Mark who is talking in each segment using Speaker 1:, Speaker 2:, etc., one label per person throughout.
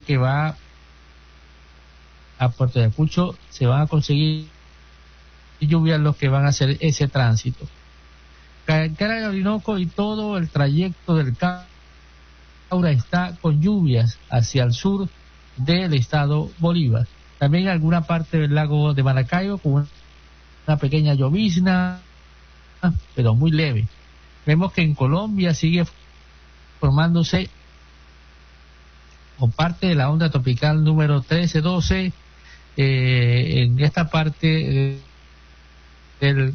Speaker 1: que va a Puerto Ayacucho se van a conseguir lluvias los que van a hacer ese tránsito. Caracas al Orinoco y todo el trayecto del Caura está con lluvias hacia el sur del estado Bolívar. También alguna parte del lago de Maracaibo con una pequeña llovizna, pero muy leve. Vemos que en Colombia sigue formándose con parte de la onda tropical número 13-12 en esta parte del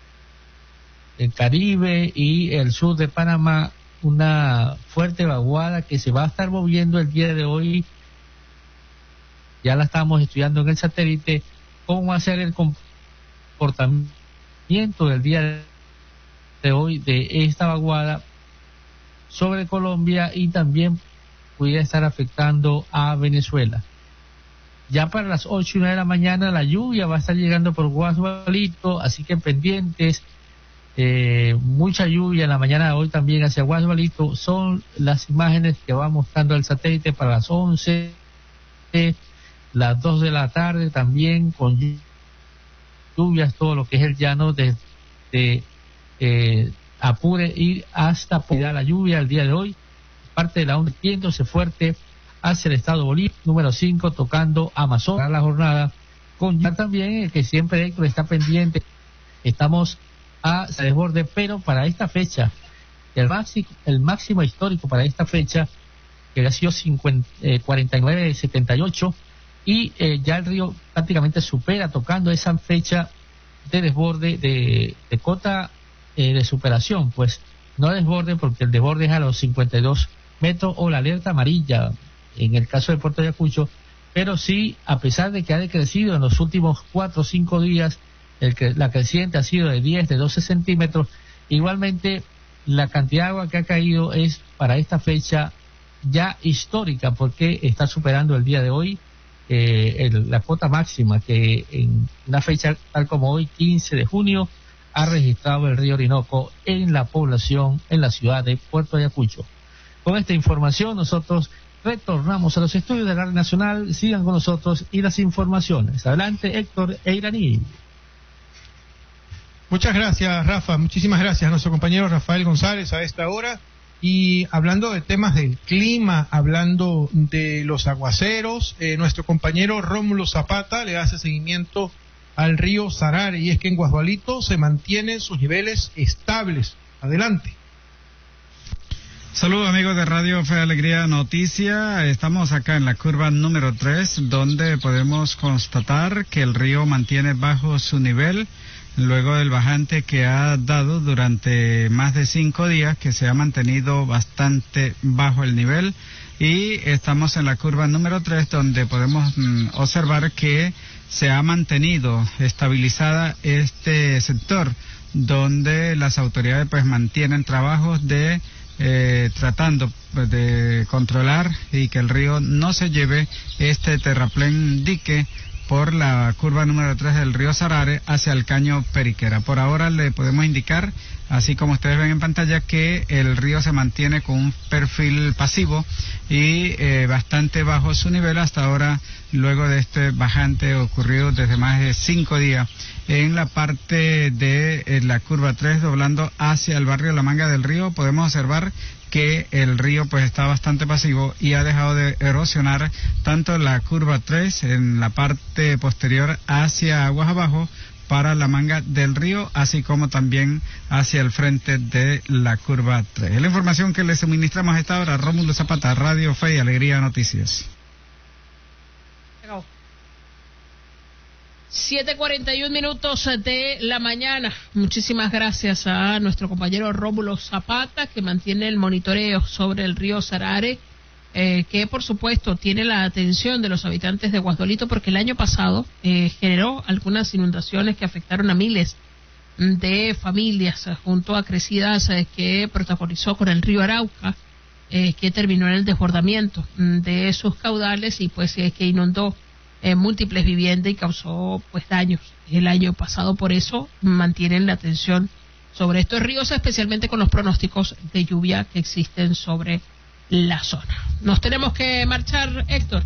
Speaker 1: Caribe y el sur de Panamá, una fuerte vaguada que se va a estar moviendo el día de hoy. Ya la estamos estudiando en el satélite, cómo va a ser el comportamiento del día de hoy de esta vaguada sobre Colombia y también pudiera estar afectando a Venezuela. Ya para las 8:30 de la mañana la lluvia va a estar llegando por Guasualito, así que pendientes, mucha lluvia en la mañana de hoy también hacia Guasualito. Son las imágenes que va mostrando el satélite para las 11, las 2 de la tarde también con lluvias, todo lo que es el llano desde Apure ir hasta Poder. La lluvia el día de hoy, parte de la onda viéndose fuerte hacia el estado Bolívar, número 5, tocando Amazonas. La jornada con ya también que siempre Héctor está pendiente. Estamos a desborde, pero para esta fecha, el máximo histórico para esta fecha, que ha sido 49.78, y ya el río prácticamente supera, tocando esa fecha de desborde de cota de superación, pues no desborde, porque el desborde es a los 52 metros o la alerta amarilla en el caso de Puerto Ayacucho, pero sí, a pesar de que ha decrecido en los últimos 4 o 5 días, la creciente ha sido de 10, de 12 centímetros, igualmente la cantidad de agua que ha caído es para esta fecha ya histórica, porque está superando el día de hoy la cuota máxima que en una fecha tal como hoy, 15 de junio, ha registrado el río Orinoco en la población, en la ciudad de Puerto Ayacucho. Con esta información nosotros retornamos a los estudios de la Radio Nacional. Sigan con nosotros y las informaciones. Adelante, Héctor Eiraní.
Speaker 2: Muchas gracias, Rafa. Muchísimas gracias a nuestro compañero Rafael González a esta hora. Y hablando de temas del clima, hablando de los aguaceros, nuestro compañero Rómulo Zapata le hace seguimiento al río Sarare, y es que en Guasualito se mantienen sus niveles estables. Adelante.
Speaker 3: Saludos amigos de Radio Fe Alegría Noticia. Estamos acá en la curva número 3, donde podemos constatar que el río mantiene bajo su nivel luego del bajante que ha dado durante más de 5 días, que se ha mantenido bastante bajo el nivel, y estamos en la curva número 3, donde podemos observar que se ha mantenido estabilizada este sector, donde las autoridades pues mantienen trabajos de tratando de controlar y que el río no se lleve este terraplén dique por la curva número 3 del río Sarare hacia el caño Periquera. Por ahora le podemos indicar, así como ustedes ven en pantalla, que el río se mantiene con un perfil pasivo y bastante bajo su nivel hasta ahora, luego de este bajante ocurrido desde más de 5 días. En la parte de la curva 3, doblando hacia el barrio La Manga del Río, podemos observar que el río pues está bastante pasivo y ha dejado de erosionar tanto la curva 3 en la parte posterior hacia aguas abajo para La Manga del Río, así como también hacia el frente de la curva 3. Es la información que les suministramos a esta hora. Rómulo Zapata, Radio Fe y Alegría Noticias.
Speaker 4: 7:41 de la mañana. Muchísimas gracias a nuestro compañero Rómulo Zapata, que mantiene el monitoreo sobre el río Sarare, que por supuesto tiene la atención de los habitantes de Guasualito, porque el año pasado generó algunas inundaciones que afectaron a miles de familias, junto a crecidas que protagonizó con el río Arauca, que terminó en el desbordamiento de sus caudales y pues que inundó múltiples viviendas y causó pues daños el año pasado. Por eso mantienen la atención sobre estos ríos, especialmente con los pronósticos de lluvia que existen sobre la zona. Nos tenemos que marchar, Héctor.